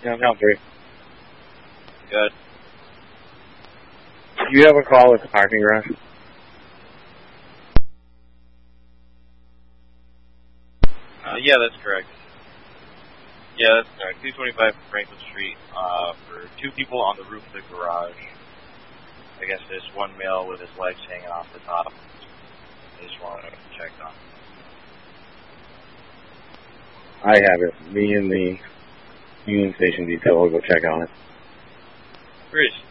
Yeah, I'm out 3. Good. Do you have a call at the parking garage? Yeah, that's correct. Yeah, that's correct. 225 Franklin Street, for 2 people on the roof of the garage. I guess there's one male with his legs hanging off the top. I just wanted to check on. I have it. Me and the Union Station detail will go check on it. Great.